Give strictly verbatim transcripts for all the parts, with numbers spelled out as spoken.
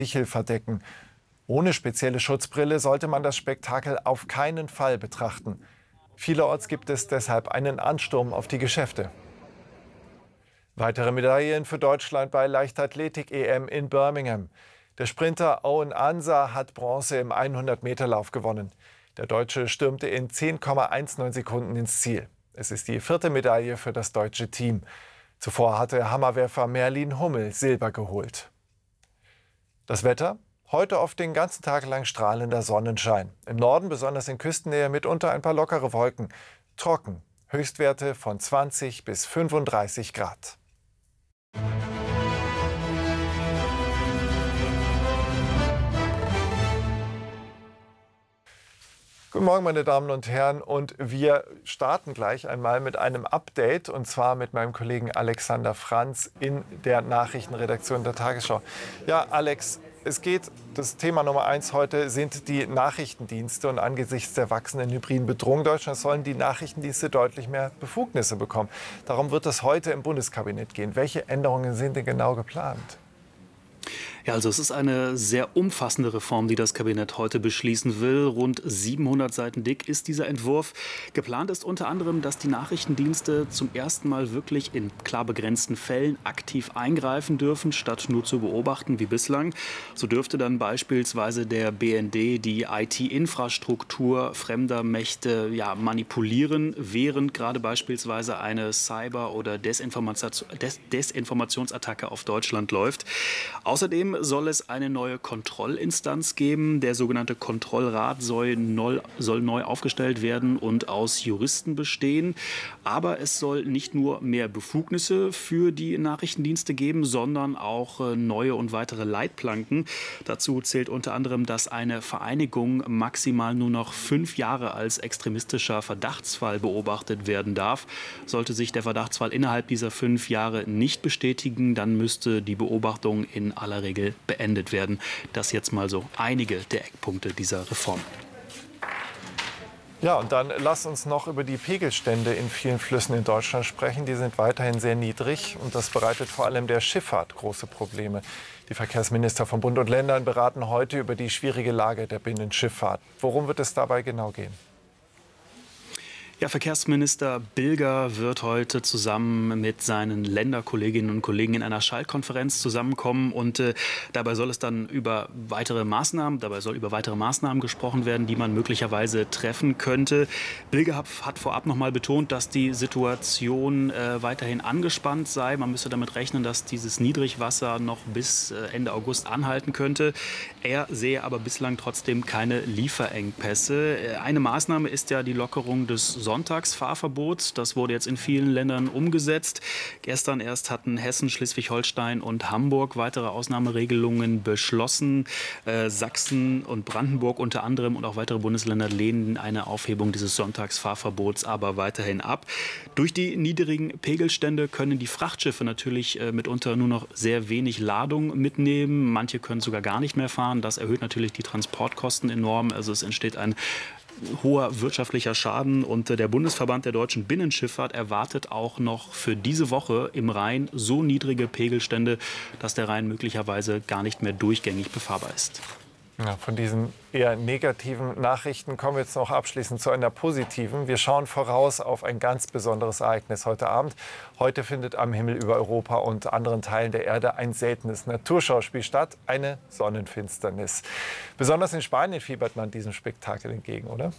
Sichel verdecken. Ohne spezielle Schutzbrille sollte man das Spektakel auf keinen Fall betrachten. Vielerorts gibt es deshalb einen Ansturm auf die Geschäfte. Weitere Medaillen für Deutschland bei Leichtathletik-E M in Birmingham. Der Sprinter Owen Ansa hat Bronze im hundert-Meter-Lauf gewonnen. Der Deutsche stürmte in zehn Komma neunzehn Sekunden ins Ziel. Es ist die vierte Medaille für das deutsche Team. Zuvor hatte Hammerwerfer Merlin Hummel Silber geholt. Das Wetter? Heute oft den ganzen Tag lang strahlender Sonnenschein. Im Norden, besonders in Küstennähe, mitunter ein paar lockere Wolken. Trocken. Höchstwerte von zwanzig bis fünfunddreißig Grad. Guten Morgen, meine Damen und Herren. Und wir starten gleich einmal mit einem Update, und zwar mit meinem Kollegen Alexander Franz in der Nachrichtenredaktion der Tagesschau. Ja, Alex, es geht, das Thema Nummer eins heute sind die Nachrichtendienste. Und angesichts der wachsenden hybriden Bedrohung Deutschlands sollen die Nachrichtendienste deutlich mehr Befugnisse bekommen. Darum wird es heute im Bundeskabinett gehen. Welche Änderungen sind denn genau geplant? Ja, also es ist eine sehr umfassende Reform, die das Kabinett heute beschließen will. Rund siebenhundert Seiten dick ist dieser Entwurf. Geplant ist unter anderem, dass die Nachrichtendienste zum ersten Mal wirklich in klar begrenzten Fällen aktiv eingreifen dürfen, statt nur zu beobachten wie bislang. So dürfte dann beispielsweise der B N D die I T-Infrastruktur fremder Mächte ja, manipulieren, während gerade beispielsweise eine Cyber- oder Desinformation, Des Desinformationsattacke auf Deutschland läuft. Außerdem soll es eine neue Kontrollinstanz geben. Der sogenannte Kontrollrat soll neu, soll neu aufgestellt werden und aus Juristen bestehen. Aber es soll nicht nur mehr Befugnisse für die Nachrichtendienste geben, sondern auch neue und weitere Leitplanken. Dazu zählt unter anderem, dass eine Vereinigung maximal nur noch fünf Jahre als extremistischer Verdachtsfall beobachtet werden darf. Sollte sich der Verdachtsfall innerhalb dieser fünf Jahre nicht bestätigen, dann müsste die Beobachtung in aller Regel beendet werden. Das jetzt mal so einige der Eckpunkte dieser Reform. Ja, und dann lass uns noch über die Pegelstände in vielen Flüssen in Deutschland sprechen. Die sind weiterhin sehr niedrig und das bereitet vor allem der Schifffahrt große Probleme. Die Verkehrsminister von Bund und Ländern beraten heute über die schwierige Lage der Binnenschifffahrt. Worum wird es dabei genau gehen? Ja, Verkehrsminister Bilger wird heute zusammen mit seinen Länderkolleginnen und Kollegen in einer Schaltkonferenz zusammenkommen und äh, dabei soll es dann über weitere Maßnahmen, dabei soll über weitere Maßnahmen gesprochen werden, die man möglicherweise treffen könnte. Bilger hat, hat vorab noch mal betont, dass die Situation äh, weiterhin angespannt sei. Man müsse damit rechnen, dass dieses Niedrigwasser noch bis äh, Ende August anhalten könnte. Er sehe aber bislang trotzdem keine Lieferengpässe. Äh, eine Maßnahme ist ja die Lockerung des Sonntagsfahrverbot. Das wurde jetzt in vielen Ländern umgesetzt. Gestern erst hatten Hessen, Schleswig-Holstein und Hamburg weitere Ausnahmeregelungen beschlossen. Äh, Sachsen und Brandenburg unter anderem und auch weitere Bundesländer lehnen eine Aufhebung dieses Sonntagsfahrverbots aber weiterhin ab. Durch die niedrigen Pegelstände können die Frachtschiffe natürlich äh, mitunter nur noch sehr wenig Ladung mitnehmen. Manche können sogar gar nicht mehr fahren. Das erhöht natürlich die Transportkosten enorm. Also es entsteht ein hoher wirtschaftlicher Schaden und der Bundesverband der deutschen Binnenschifffahrt erwartet auch noch für diese Woche im Rhein so niedrige Pegelstände, dass der Rhein möglicherweise gar nicht mehr durchgängig befahrbar ist. Ja, von diesen eher negativen Nachrichten kommen wir jetzt noch abschließend zu einer positiven. Wir schauen voraus auf ein ganz besonderes Ereignis heute Abend. Heute findet am Himmel über Europa und anderen Teilen der Erde ein seltenes Naturschauspiel statt, eine Sonnenfinsternis. Besonders in Spanien fiebert man diesem Spektakel entgegen, oder?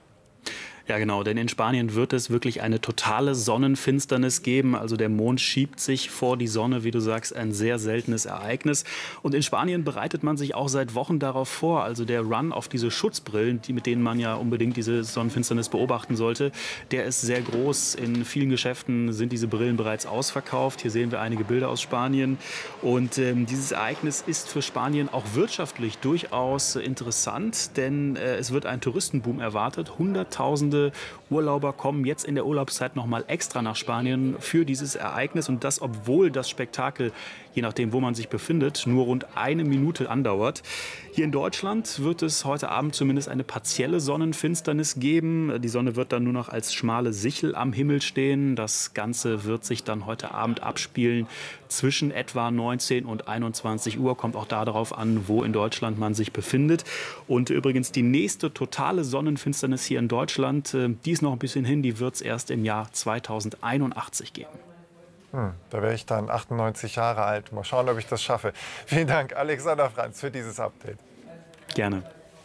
Ja, genau, denn in Spanien wird es wirklich eine totale Sonnenfinsternis geben. Also der Mond schiebt sich vor die Sonne, wie du sagst, ein sehr seltenes Ereignis. Und in Spanien bereitet man sich auch seit Wochen darauf vor. Also der Run auf diese Schutzbrillen, die, mit denen man ja unbedingt diese Sonnenfinsternis beobachten sollte, der ist sehr groß. In vielen Geschäften sind diese Brillen bereits ausverkauft. Hier sehen wir einige Bilder aus Spanien. Und ähm, dieses Ereignis ist für Spanien auch wirtschaftlich durchaus interessant, denn äh, es wird ein Touristenboom erwartet. Hunderttausende Urlauber kommen jetzt in der Urlaubszeit noch mal extra nach Spanien für dieses Ereignis und das, obwohl das Spektakel je nachdem, wo man sich befindet, nur rund eine Minute andauert. Hier in Deutschland wird es heute Abend zumindest eine partielle Sonnenfinsternis geben. Die Sonne wird dann nur noch als schmale Sichel am Himmel stehen. Das Ganze wird sich dann heute Abend abspielen zwischen etwa neunzehn und einundzwanzig Uhr. Kommt auch darauf an, wo in Deutschland man sich befindet. Und übrigens die nächste totale Sonnenfinsternis hier in Deutschland, die ist noch ein bisschen hin, die wird es erst im Jahr zweitausendeinundachtzig geben. Hm, da wäre ich dann achtundneunzig Jahre alt. Mal schauen, ob ich das schaffe. Vielen Dank, Alexander Franz, für dieses Update. Gerne.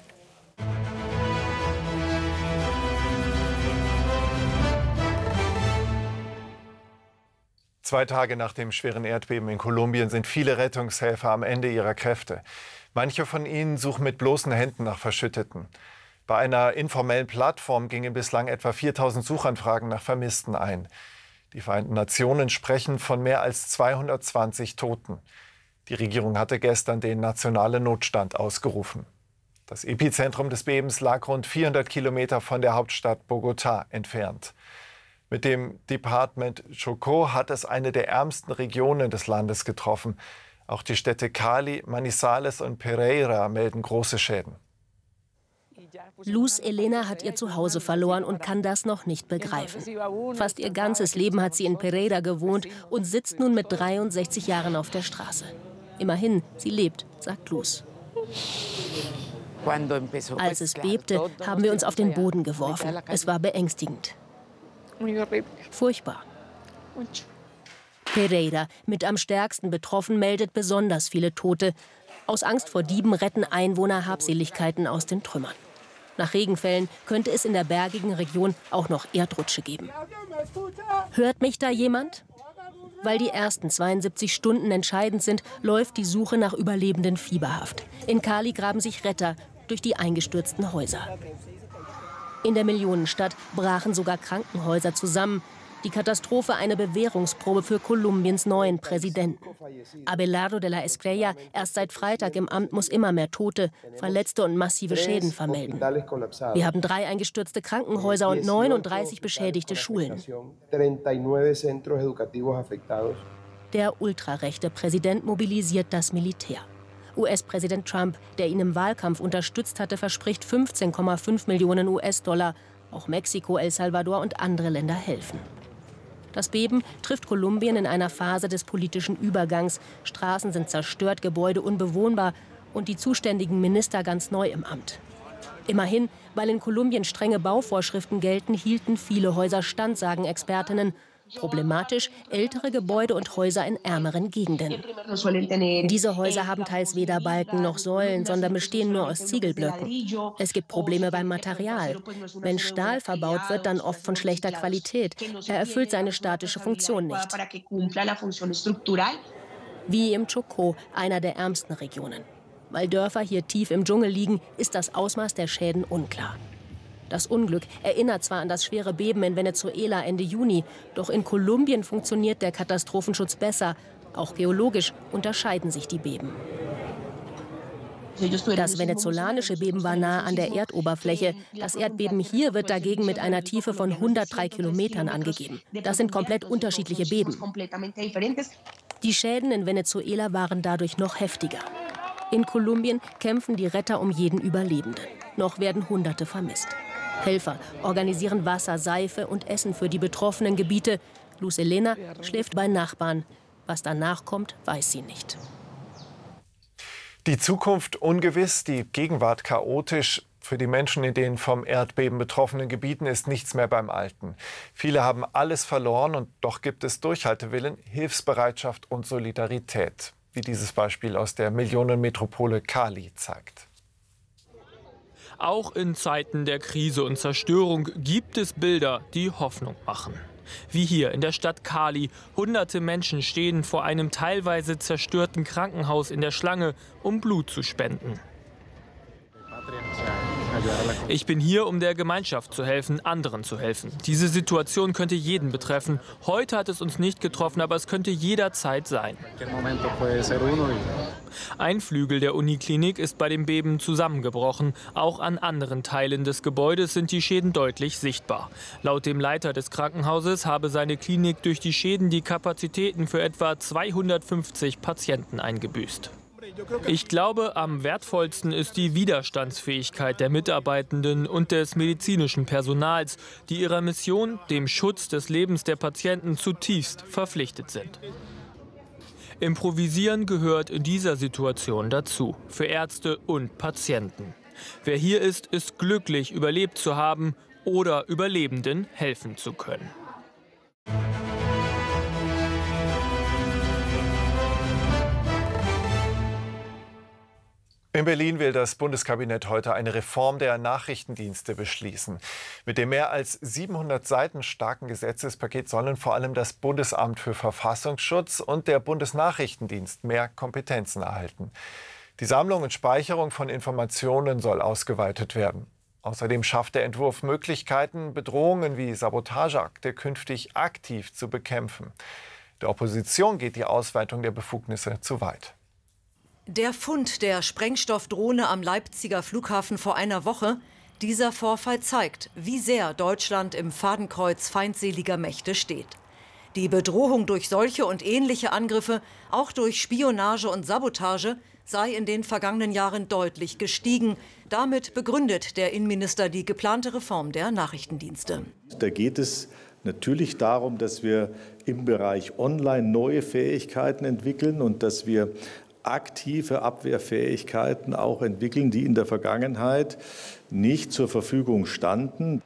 Zwei Tage nach dem schweren Erdbeben in Kolumbien sind viele Rettungshelfer am Ende ihrer Kräfte. Manche von ihnen suchen mit bloßen Händen nach Verschütteten. Bei einer informellen Plattform gingen bislang etwa viertausend Suchanfragen nach Vermissten ein. Die Vereinten Nationen sprechen von mehr als zweihundertzwanzig Toten. Die Regierung hatte gestern den nationalen Notstand ausgerufen. Das Epizentrum des Bebens lag rund vierhundert Kilometer von der Hauptstadt Bogotá entfernt. Mit dem Departement Chocó hat es eine der ärmsten Regionen des Landes getroffen. Auch die Städte Cali, Manizales und Pereira melden große Schäden. Luz Elena hat ihr Zuhause verloren und kann das noch nicht begreifen. Fast ihr ganzes Leben hat sie in Pereira gewohnt und sitzt nun mit dreiundsechzig Jahren auf der Straße. Immerhin, sie lebt, sagt Luz. Als es bebte, haben wir uns auf den Boden geworfen. Es war beängstigend. Furchtbar. Pereira, mit am stärksten betroffen, meldet besonders viele Tote. Aus Angst vor Dieben retten Einwohner Habseligkeiten aus den Trümmern. Nach Regenfällen könnte es in der bergigen Region auch noch Erdrutsche geben. Hört mich da jemand? Weil die ersten zweiundsiebzig Stunden entscheidend sind, läuft die Suche nach Überlebenden fieberhaft. In Cali graben sich Retter durch die eingestürzten Häuser. In der Millionenstadt brachen sogar Krankenhäuser zusammen. Die Katastrophe eine Bewährungsprobe für Kolumbiens neuen Präsidenten. Abelardo de la Espriella, erst seit Freitag im Amt, muss immer mehr Tote, Verletzte und massive Schäden vermelden. Wir haben drei eingestürzte Krankenhäuser und neununddreißig beschädigte Schulen. Der ultrarechte Präsident mobilisiert das Militär. U S-Präsident Trump, der ihn im Wahlkampf unterstützt hatte, verspricht fünfzehn Komma fünf Millionen U S-Dollar. Auch Mexiko, El Salvador und andere Länder helfen. Das Beben trifft Kolumbien in einer Phase des politischen Übergangs. Straßen sind zerstört, Gebäude unbewohnbar und die zuständigen Minister ganz neu im Amt. Immerhin, weil in Kolumbien strenge Bauvorschriften gelten, hielten viele Häuser stand, sagen Expertinnen. Problematisch ältere Gebäude und Häuser in ärmeren Gegenden. Diese Häuser haben teils weder Balken noch Säulen, sondern bestehen nur aus Ziegelblöcken. Es gibt Probleme beim Material. Wenn Stahl verbaut wird, dann oft von schlechter Qualität. Er erfüllt seine statische Funktion nicht. Wie im Chocó, einer der ärmsten Regionen. Weil Dörfer hier tief im Dschungel liegen, ist das Ausmaß der Schäden unklar. Das Unglück erinnert zwar an das schwere Beben in Venezuela Ende Juni, doch in Kolumbien funktioniert der Katastrophenschutz besser. Auch geologisch unterscheiden sich die Beben. Das venezolanische Beben war nah an der Erdoberfläche. Das Erdbeben hier wird dagegen mit einer Tiefe von hundertdrei Kilometern angegeben. Das sind komplett unterschiedliche Beben. Die Schäden in Venezuela waren dadurch noch heftiger. In Kolumbien kämpfen die Retter um jeden Überlebenden. Noch werden Hunderte vermisst. Helfer organisieren Wasser, Seife und Essen für die betroffenen Gebiete. Luz Elena schläft bei Nachbarn. Was danach kommt, weiß sie nicht. Die Zukunft ungewiss, die Gegenwart chaotisch. Für die Menschen in den vom Erdbeben betroffenen Gebieten ist nichts mehr beim Alten. Viele haben alles verloren und doch gibt es Durchhaltewillen, Hilfsbereitschaft und Solidarität, wie dieses Beispiel aus der Millionenmetropole Cali zeigt. Auch in Zeiten der Krise und Zerstörung gibt es Bilder, die Hoffnung machen. Wie hier in der Stadt Cali. Hunderte Menschen stehen vor einem teilweise zerstörten Krankenhaus in der Schlange, um Blut zu spenden. Ich bin hier, um der Gemeinschaft zu helfen, anderen zu helfen. Diese Situation könnte jeden betreffen. Heute hat es uns nicht getroffen, aber es könnte jederzeit sein. Ein Flügel der Uniklinik ist bei dem Beben zusammengebrochen. Auch an anderen Teilen des Gebäudes sind die Schäden deutlich sichtbar. Laut dem Leiter des Krankenhauses habe seine Klinik durch die Schäden die Kapazitäten für etwa zweihundertfünfzig Patienten eingebüßt. Ich glaube, am wertvollsten ist die Widerstandsfähigkeit der Mitarbeitenden und des medizinischen Personals, die ihrer Mission, dem Schutz des Lebens der Patienten, zutiefst verpflichtet sind. Improvisieren gehört in dieser Situation dazu, für Ärzte und Patienten. Wer hier ist, ist glücklich, überlebt zu haben oder Überlebenden helfen zu können. In Berlin will das Bundeskabinett heute eine Reform der Nachrichtendienste beschließen. Mit dem mehr als siebenhundert Seiten starken Gesetzespaket sollen vor allem das Bundesamt für Verfassungsschutz und der Bundesnachrichtendienst mehr Kompetenzen erhalten. Die Sammlung und Speicherung von Informationen soll ausgeweitet werden. Außerdem schafft der Entwurf Möglichkeiten, Bedrohungen wie Sabotageakte künftig aktiv zu bekämpfen. Der Opposition geht die Ausweitung der Befugnisse zu weit. Der Fund der Sprengstoffdrohne am Leipziger Flughafen vor einer Woche, dieser Vorfall zeigt, wie sehr Deutschland im Fadenkreuz feindseliger Mächte steht. Die Bedrohung durch solche und ähnliche Angriffe, auch durch Spionage und Sabotage, sei in den vergangenen Jahren deutlich gestiegen. Damit begründet der Innenminister die geplante Reform der Nachrichtendienste. Da geht es natürlich darum, dass wir im Bereich Online neue Fähigkeiten entwickeln und dass wir aktive Abwehrfähigkeiten auch entwickeln, die in der Vergangenheit nicht zur Verfügung standen.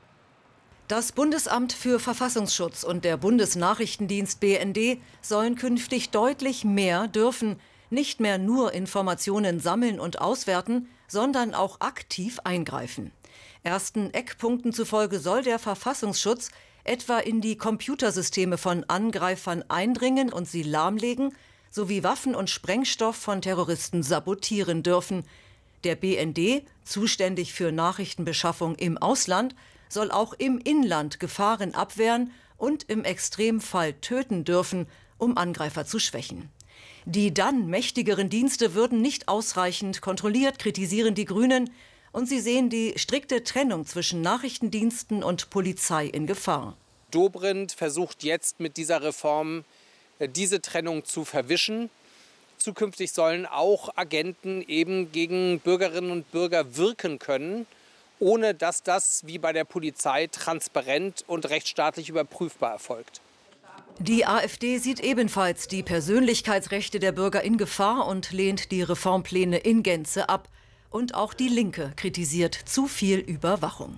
Das Bundesamt für Verfassungsschutz und der Bundesnachrichtendienst B N D sollen künftig deutlich mehr dürfen, nicht mehr nur Informationen sammeln und auswerten, sondern auch aktiv eingreifen. Ersten Eckpunkten zufolge soll der Verfassungsschutz etwa in die Computersysteme von Angreifern eindringen und sie lahmlegen, sowie Waffen und Sprengstoff von Terroristen sabotieren dürfen. Der B N D, zuständig für Nachrichtenbeschaffung im Ausland, soll auch im Inland Gefahren abwehren und im Extremfall töten dürfen, um Angreifer zu schwächen. Die dann mächtigeren Dienste würden nicht ausreichend kontrolliert, kritisieren die Grünen, und sie sehen die strikte Trennung zwischen Nachrichtendiensten und Polizei in Gefahr. Dobrindt versucht jetzt mit dieser Reform diese Trennung zu verwischen. Zukünftig sollen auch Agenten eben gegen Bürgerinnen und Bürger wirken können, ohne dass das wie bei der Polizei transparent und rechtsstaatlich überprüfbar erfolgt. Die AfD sieht ebenfalls die Persönlichkeitsrechte der Bürger in Gefahr und lehnt die Reformpläne in Gänze ab. Und auch die Linke kritisiert zu viel Überwachung.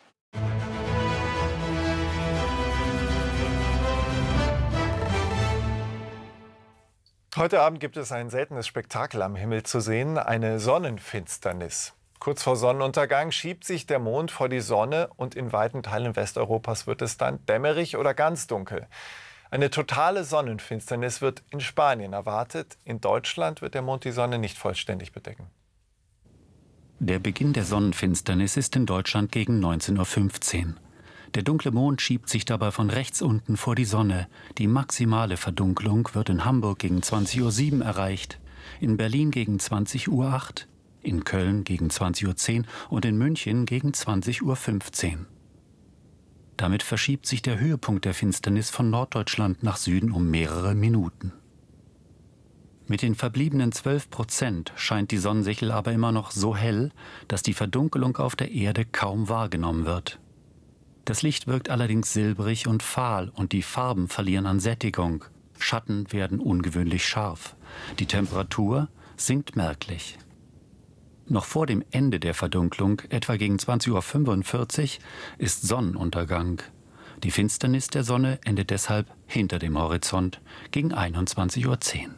Heute Abend gibt es ein seltenes Spektakel am Himmel zu sehen, eine Sonnenfinsternis. Kurz vor Sonnenuntergang schiebt sich der Mond vor die Sonne und in weiten Teilen Westeuropas wird es dann dämmerig oder ganz dunkel. Eine totale Sonnenfinsternis wird in Spanien erwartet. In Deutschland wird der Mond die Sonne nicht vollständig bedecken. Der Beginn der Sonnenfinsternis ist in Deutschland gegen neunzehn Uhr fünfzehn. Der dunkle Mond schiebt sich dabei von rechts unten vor die Sonne. Die maximale Verdunklung wird in Hamburg gegen zwanzig Uhr sieben erreicht, in Berlin gegen zwanzig Uhr acht, in Köln gegen zwanzig Uhr zehn und in München gegen zwanzig Uhr fünfzehn. Damit verschiebt sich der Höhepunkt der Finsternis von Norddeutschland nach Süden um mehrere Minuten. Mit den verbliebenen zwölf Prozent scheint die Sonnensichel aber immer noch so hell, dass die Verdunkelung auf der Erde kaum wahrgenommen wird. Das Licht wirkt allerdings silbrig und fahl und die Farben verlieren an Sättigung. Schatten werden ungewöhnlich scharf. Die Temperatur sinkt merklich. Noch vor dem Ende der Verdunklung, etwa gegen zwanzig Uhr fünfundvierzig, ist Sonnenuntergang. Die Finsternis der Sonne endet deshalb hinter dem Horizont gegen einundzwanzig Uhr zehn.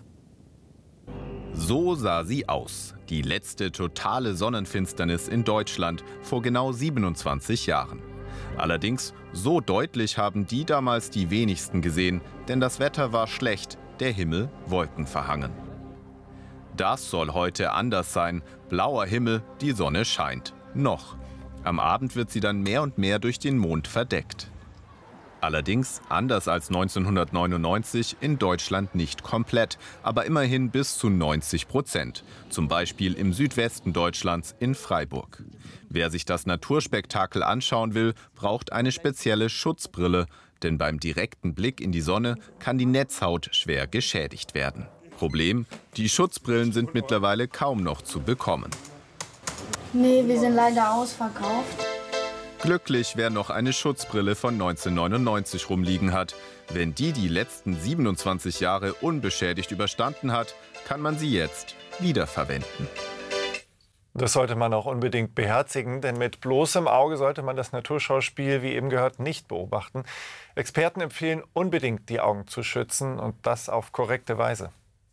So sah sie aus, die letzte totale Sonnenfinsternis in Deutschland vor genau siebenundzwanzig Jahren. Allerdings, so deutlich haben die damals die wenigsten gesehen, denn das Wetter war schlecht, der Himmel wolkenverhangen. Das soll heute anders sein. Blauer Himmel, die Sonne scheint. Noch. Am Abend wird sie dann mehr und mehr durch den Mond verdeckt. Allerdings, anders als neunzehnhundertneunundneunzig, in Deutschland nicht komplett, aber immerhin bis zu neunzig Prozent. Zum Beispiel im Südwesten Deutschlands in Freiburg. Wer sich das Naturspektakel anschauen will, braucht eine spezielle Schutzbrille. Denn beim direkten Blick in die Sonne kann die Netzhaut schwer geschädigt werden. Problem: Die Schutzbrillen sind mittlerweile kaum noch zu bekommen. Nee, wir sind leider ausverkauft. Glücklich, wer noch eine Schutzbrille von neunzehnhundertneunundneunzig rumliegen hat. Wenn die die letzten siebenundzwanzig Jahre unbeschädigt überstanden hat, kann man sie jetzt wiederverwenden. Das sollte man auch unbedingt beherzigen, denn mit bloßem Auge sollte man das Naturschauspiel, wie eben gehört, nicht beobachten. Experten empfehlen unbedingt, die Augen zu schützen, und das auf korrekte Weise.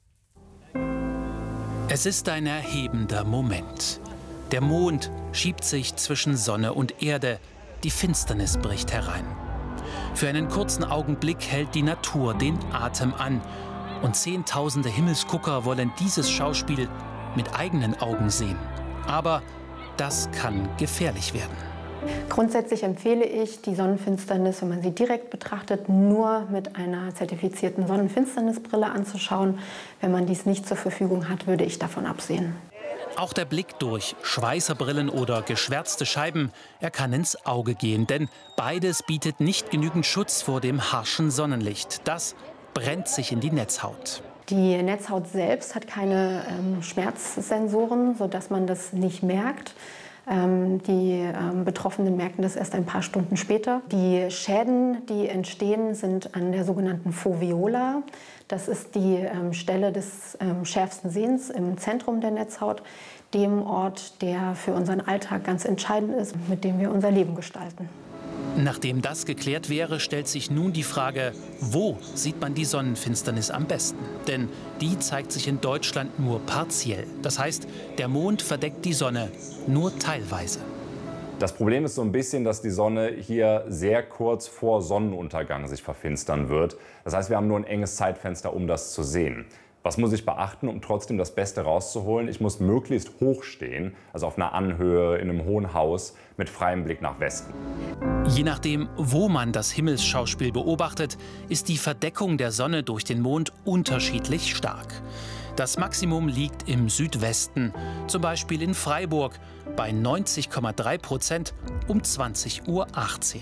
Es ist ein erhebender Moment. Der Mond schiebt sich zwischen Sonne und Erde. Die Finsternis bricht herein. Für einen kurzen Augenblick hält die Natur den Atem an. Und Zehntausende Himmelsgucker wollen dieses Schauspiel mit eigenen Augen sehen. Aber das kann gefährlich werden. Grundsätzlich empfehle ich, die Sonnenfinsternis, wenn man sie direkt betrachtet, nur mit einer zertifizierten Sonnenfinsternisbrille anzuschauen. Wenn man dies nicht zur Verfügung hat, würde ich davon absehen. Auch der Blick durch Schweißerbrillen oder geschwärzte Scheiben, er kann ins Auge gehen. Denn beides bietet nicht genügend Schutz vor dem harschen Sonnenlicht. Das brennt sich in die Netzhaut. Die Netzhaut selbst hat keine ähm, Schmerzsensoren, sodass man das nicht merkt. Ähm, die ähm, Betroffenen merken das erst ein paar Stunden später. Die Schäden, die entstehen, sind an der sogenannten Foveola. Das ist die ähm, Stelle des ähm, schärfsten Sehens im Zentrum der Netzhaut, dem Ort, der für unseren Alltag ganz entscheidend ist, mit dem wir unser Leben gestalten. Nachdem das geklärt wäre, stellt sich nun die Frage, wo sieht man die Sonnenfinsternis am besten? Denn die zeigt sich in Deutschland nur partiell. Das heißt, der Mond verdeckt die Sonne nur teilweise. Das Problem ist so ein bisschen, dass die Sonne hier sehr kurz vor Sonnenuntergang sich verfinstern wird. Das heißt, wir haben nur ein enges Zeitfenster, um das zu sehen. Was muss ich beachten, um trotzdem das Beste rauszuholen? Ich muss möglichst hoch stehen, also auf einer Anhöhe, in einem hohen Haus, mit freiem Blick nach Westen. Je nachdem, wo man das Himmelsschauspiel beobachtet, ist die Verdeckung der Sonne durch den Mond unterschiedlich stark. Das Maximum liegt im Südwesten, zum Beispiel in Freiburg, bei neunzig Komma drei Prozent um zwanzig Uhr achtzehn.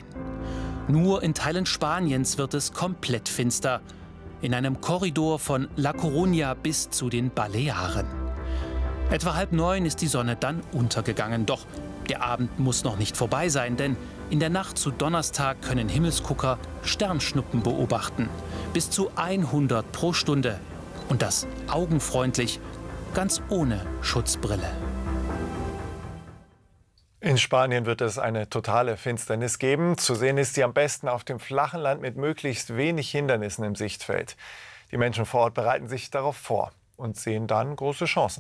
Nur in Teilen Spaniens wird es komplett finster. In einem Korridor von La Coruña bis zu den Balearen. Etwa halb neun ist die Sonne dann untergegangen. Doch der Abend muss noch nicht vorbei sein, denn in der Nacht zu Donnerstag können Himmelsgucker Sternschnuppen beobachten. Bis zu hundert pro Stunde. Und das augenfreundlich, ganz ohne Schutzbrille. In Spanien wird es eine totale Finsternis geben. Zu sehen ist sie am besten auf dem flachen Land mit möglichst wenig Hindernissen im Sichtfeld. Die Menschen vor Ort bereiten sich darauf vor und sehen dann große Chancen.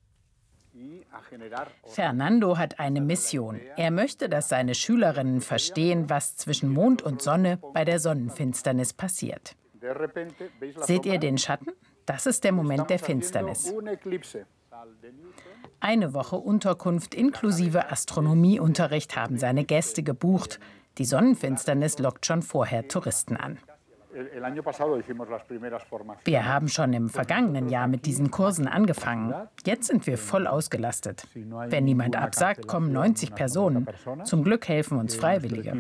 Fernando hat eine Mission. Er möchte, dass seine Schülerinnen verstehen, was zwischen Mond und Sonne bei der Sonnenfinsternis passiert. Seht ihr den Schatten? Das ist der Moment der Finsternis. Eine Woche Unterkunft inklusive Astronomieunterricht haben seine Gäste gebucht. Die Sonnenfinsternis lockt schon vorher Touristen an. Wir haben schon im vergangenen Jahr mit diesen Kursen angefangen. Jetzt sind wir voll ausgelastet. Wenn niemand absagt, kommen neunzig Personen. Zum Glück helfen uns Freiwillige.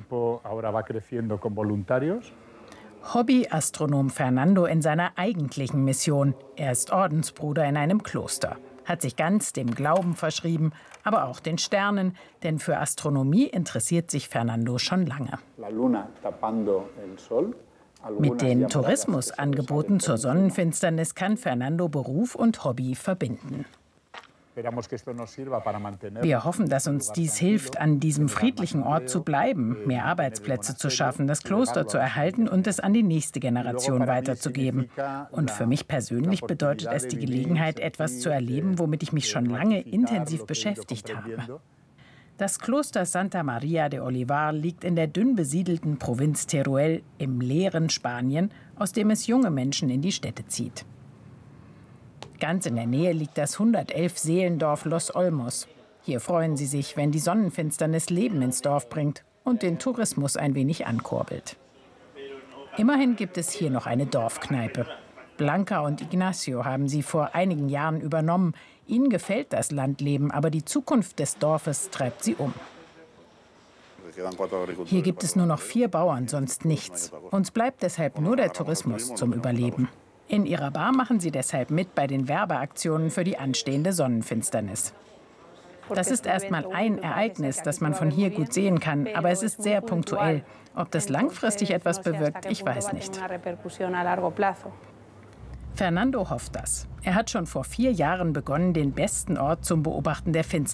Hobbyastronom Fernando in seiner eigentlichen Mission. Er ist Ordensbruder in einem Kloster. Hat sich ganz dem Glauben verschrieben, aber auch den Sternen, denn für Astronomie interessiert sich Fernando schon lange. Mit den Tourismusangeboten zur Sonnenfinsternis kann Fernando Beruf und Hobby verbinden. Wir hoffen, dass uns dies hilft, an diesem friedlichen Ort zu bleiben, mehr Arbeitsplätze zu schaffen, das Kloster zu erhalten und es an die nächste Generation weiterzugeben. Und für mich persönlich bedeutet es die Gelegenheit, etwas zu erleben, womit ich mich schon lange intensiv beschäftigt habe. Das Kloster Santa Maria de Olivar liegt in der dünn besiedelten Provinz Teruel im leeren Spanien, aus dem es junge Menschen in die Städte zieht. Ganz in der Nähe liegt das hundertelf Seelendorf Los Olmos. Hier freuen sie sich, wenn die Sonnenfinsternis Leben ins Dorf bringt und den Tourismus ein wenig ankurbelt. Immerhin gibt es hier noch eine Dorfkneipe. Blanca und Ignacio haben sie vor einigen Jahren übernommen. Ihnen gefällt das Landleben, aber die Zukunft des Dorfes treibt sie um. Hier gibt es nur noch vier Bauern, sonst nichts. Uns bleibt deshalb nur der Tourismus zum Überleben. In ihrer Bar machen sie deshalb mit bei den Werbeaktionen für die anstehende Sonnenfinsternis. Das ist erstmal ein Ereignis, das man von hier gut sehen kann, aber es ist sehr punktuell. Ob das langfristig etwas bewirkt, ich weiß nicht. Fernando hofft das. Er hat schon vor vier Jahren begonnen, den besten Ort zum Beobachten der Finsternis